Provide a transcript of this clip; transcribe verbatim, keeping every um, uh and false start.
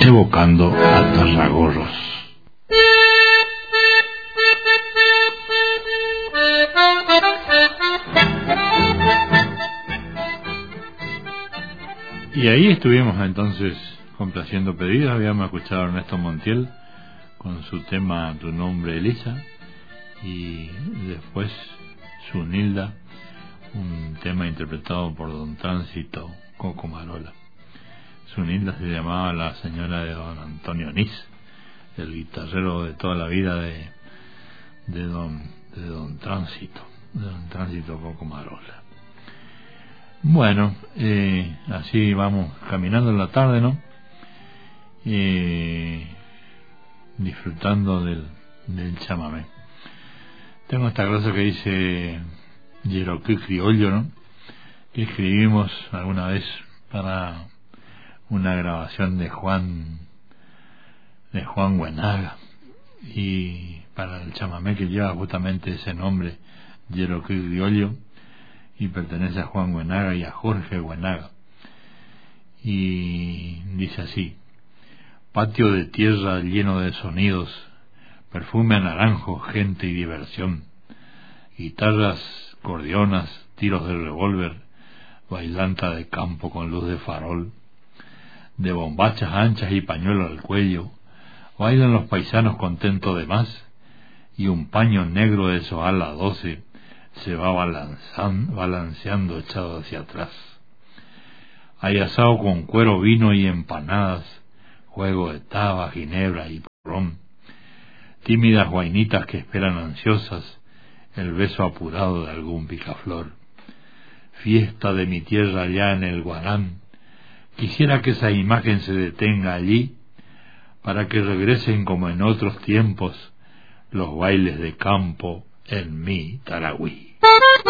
evocando a Tarragorros. Y ahí estuvimos entonces complaciendo pedidos. Habíamos escuchado a Ernesto Montiel con su tema Tu nombre Elisa, y después Zunilda, un tema interpretado por don Tránsito Coco Marola. Zunilda se llamaba la señora de don Antonio Nis, el guitarrero de toda la vida de, de don de don Tránsito, de don Tránsito Coco Marola. Bueno, eh, así vamos caminando en la tarde, ¿no? Eh, disfrutando del, del chamamé. Tengo esta cosa que dice Yeroquí Criollo, ¿no? Que escribimos alguna vez para una grabación de Juan de Juan Buenaga, y para el chamamé que lleva justamente ese nombre, Yeroquí Criollo, y pertenece a Juan Buenaga y a Jorge Buenaga, y dice así: patio de tierra lleno de sonidos, perfume a naranjo, gente y diversión, guitarras, cordionas, tiros de revólver, bailanta de campo con luz de farol, de bombachas anchas y pañuelo al cuello, bailan los paisanos contentos de más, y un paño negro de soal a doce se va balanzan, balanceando echado hacia atrás. Hay asado con cuero, vino y empanadas, juego de taba, ginebra y ron, tímidas guainitas que esperan ansiosas el beso apurado de algún picaflor. Fiesta de mi tierra allá en el Guarán, quisiera que esa imagen se detenga allí, para que regresen como en otros tiempos los bailes de campo en mi Taragüí.